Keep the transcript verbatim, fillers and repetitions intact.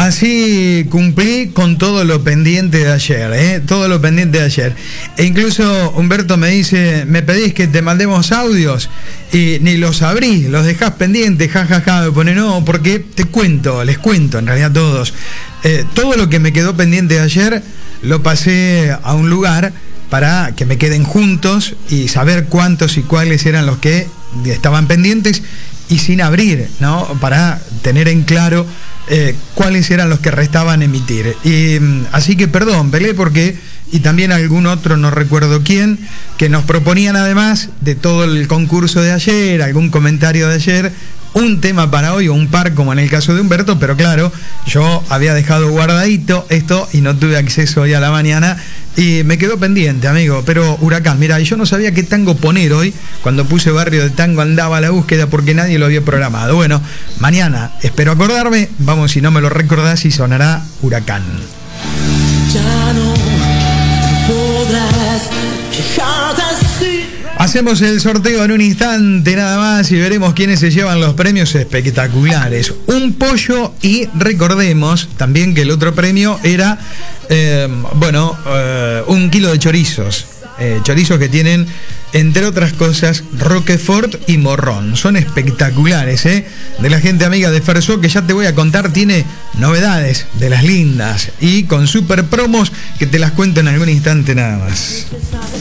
Así cumplí con todo lo pendiente de ayer, ¿eh? Todo lo pendiente de ayer. E incluso Humberto me dice, me pedís que te mandemos audios y ni los abrís, los dejás pendientes, jajaja, ja, ja. Me pone no, porque te cuento, les cuento en realidad a todos. Eh, todo lo que me quedó pendiente de ayer lo pasé a un lugar para que me queden juntos y saber cuántos y cuáles eran los que estaban pendientes y sin abrir, ¿no? Para tener en claro eh, cuáles eran los que restaban emitir. Y así que perdón, Pelé, porque, y también algún otro, no recuerdo quién, que nos proponían además de todo el concurso de ayer, algún comentario de ayer, un tema para hoy o un par como en el caso de Humberto, pero claro, yo había dejado guardadito esto y no tuve acceso hoy a la mañana y me quedó pendiente, amigo. Pero Huracán, mira, yo no sabía qué tango poner hoy, cuando puse Barrio de Tango andaba a la búsqueda porque nadie lo había programado. Bueno, mañana espero acordarme, vamos, si no me lo recordás, y sonará Huracán. Ya no podrás dejarte así. Hacemos el sorteo en un instante nada más y veremos quiénes se llevan los premios espectaculares. Un pollo y recordemos también que el otro premio era, eh, bueno, eh, un kilo de chorizos. Eh, chorizos que tienen, entre otras cosas, Roquefort y morrón. Son espectaculares, ¿eh? De la gente amiga de Ferso, que ya te voy a contar, tiene novedades de las lindas y con super promos que te las cuento en algún instante nada más.